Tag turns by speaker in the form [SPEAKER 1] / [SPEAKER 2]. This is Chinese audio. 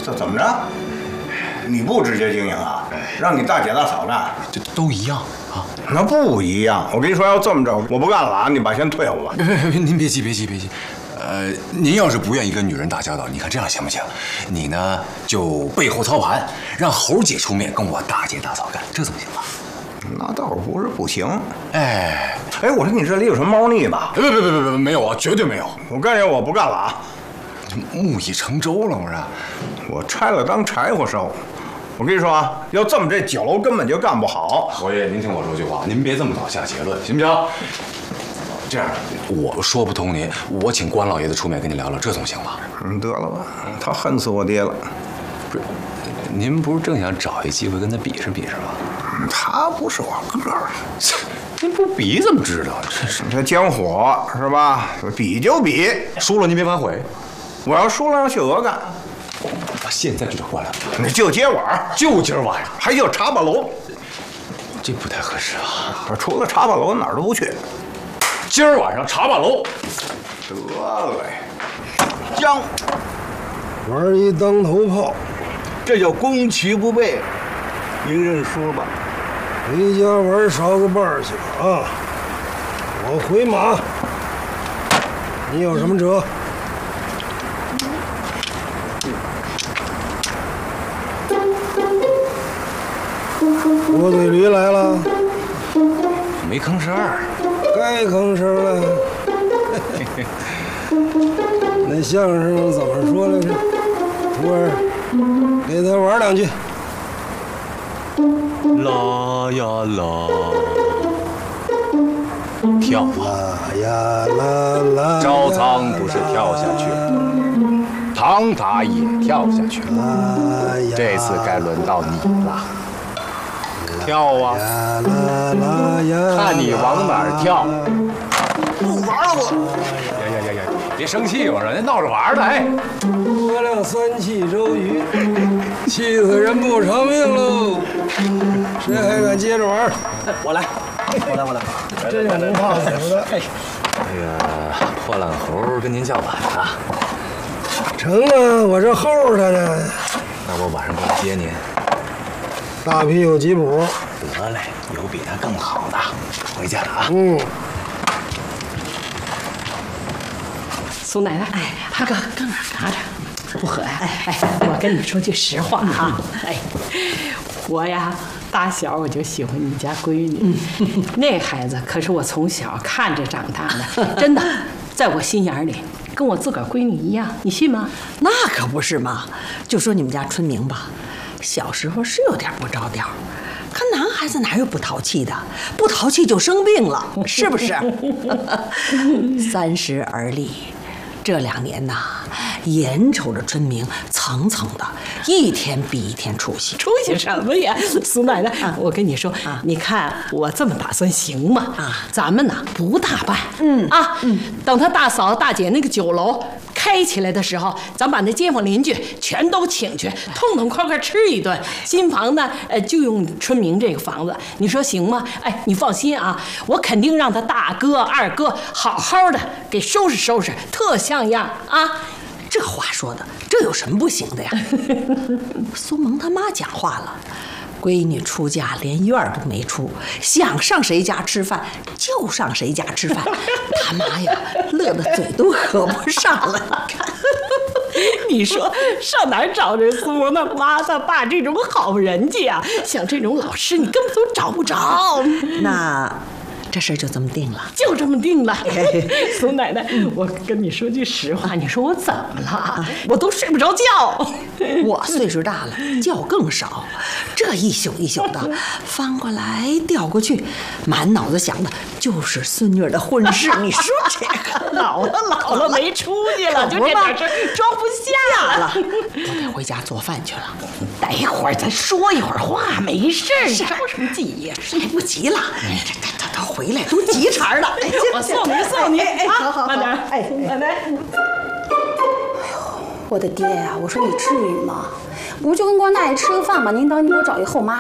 [SPEAKER 1] 这怎么着？你不直接经营啊？让你大姐大嫂干，
[SPEAKER 2] 这都一样啊？
[SPEAKER 1] 那不一样。我跟你说，要这么着，我不干了啊！你把钱退我吧。
[SPEAKER 2] 别，您别急。您要是不愿意跟女人打交道，你看这样行不行？你呢就背后操盘，让猴姐出面跟我大姐大嫂干，这怎么行啊？
[SPEAKER 1] 那倒不是不行。
[SPEAKER 2] 哎，
[SPEAKER 1] 我说你这里有什么猫腻吧？
[SPEAKER 2] 别，没有啊，绝对没有。
[SPEAKER 1] 我告诉你，我不干了啊！
[SPEAKER 2] 木已成舟了，
[SPEAKER 1] 我拆了当柴火烧。我跟你说啊，要这么这酒楼根本就干不好。
[SPEAKER 2] 侯爷，您听我说句话，您别这么早下结论，行不行？这样，我说不通您，我请关老爷子出面跟你聊聊，这总行吧？
[SPEAKER 1] 得了吧，他恨死我爹了。
[SPEAKER 2] 不是，您不是正想找一机会跟他比试比试吗？
[SPEAKER 1] 他不是我哥儿，
[SPEAKER 2] 您不比怎么知道？
[SPEAKER 1] 这江火是吧？比就比，
[SPEAKER 2] 输了您别反悔。
[SPEAKER 1] 我要输了让秀娥干。
[SPEAKER 2] 我现在就得过来，
[SPEAKER 1] 你就今晚，
[SPEAKER 2] 就今儿晚上，
[SPEAKER 1] 还有茶把楼，
[SPEAKER 2] 这不太合适啊！
[SPEAKER 1] 我除了茶把楼哪儿都不去。
[SPEAKER 2] 今儿晚上茶把楼，
[SPEAKER 1] 得嘞，将
[SPEAKER 3] 玩一当头炮，
[SPEAKER 4] 这叫攻其不备。您认输吧，
[SPEAKER 3] 回家玩少个伴儿去吧啊！我回马，你有什么辙？郭嘴驴来了，
[SPEAKER 2] 没吭声儿，
[SPEAKER 3] 该吭声了。那相声怎么说来着？徒儿，给他玩两句。
[SPEAKER 2] 啦呀啦，跳啊！
[SPEAKER 3] 啦呀啦啦，
[SPEAKER 2] 招仓不是跳下去，唐塔也跳下去了。这次该轮到你了。跳啊！看你往哪儿跳！
[SPEAKER 4] 不玩了我！
[SPEAKER 2] 呀！别生气，我说人闹着玩的，哎！
[SPEAKER 3] 诸葛亮三气周瑜，气死人不偿命喽！谁还敢接着玩？
[SPEAKER 4] 我来。
[SPEAKER 3] 真有能怕死的。
[SPEAKER 2] 这个破烂猴跟您叫板啊！
[SPEAKER 3] 成啊，我这候他呢。
[SPEAKER 2] 那我晚上过来接您。
[SPEAKER 3] 大批有吉普。
[SPEAKER 2] 得嘞，有比他更好的。回家了啊。
[SPEAKER 5] 苏奶奶，阿哥搁哪嘎着？不喝呀？我跟你说句实话啊，我呀，打小我就喜欢你家闺女，那孩子可是我从小看着长大的，真的，在我心眼里跟我自个儿闺女一样，你信吗？
[SPEAKER 6] 那可不是嘛！就说你们家春明吧，小时候是有点不着调，可男孩子哪有不淘气的？不淘气就生病了，是不是？30而立。这2年呐，眼瞅着春明层层的，一天比一天出息。
[SPEAKER 5] 出息什么呀，苏奶奶！我跟你说，你看我这么打算行吗？咱们呢不大办，等他大嫂大姐那个酒楼开起来的时候，咱把那街坊邻居全都请去，痛痛快快吃一顿。新房呢，就用春明这个房子，你说行吗？你放心啊，我肯定让他大哥二哥好好的给收拾收拾，特像样啊！
[SPEAKER 6] 这话说的，这有什么不行的呀？苏萌他妈讲话了。闺女出嫁连院都没出，想上谁家吃饭就上谁家吃饭，他妈呀，乐得嘴都合不上了。
[SPEAKER 5] 你说上哪儿找这苏萌他妈他爸这种好人家呀？像这种老师你根本都找不着。
[SPEAKER 6] 那这事儿就这么定了，
[SPEAKER 5] 就这么定了。苏奶奶，我跟你说句实话，你说我怎么了？我都睡不着觉。
[SPEAKER 6] 我岁数大了，觉更少，这一宿一宿的，翻过来调过去，满脑子想的就是孙女的婚事。你说这个
[SPEAKER 5] 老了没出息了，就这点事装不下了。
[SPEAKER 6] 我得回家做饭去了。
[SPEAKER 5] 待会儿咱说一会儿话，没事儿，着什么急呀？
[SPEAKER 6] 来不及了，他回来都急茬了。
[SPEAKER 5] 我送你，好，慢点。奶奶。
[SPEAKER 7] 我的爹呀，我说你至于吗？不就跟关大爷吃个饭吗？您等你给我找一后妈。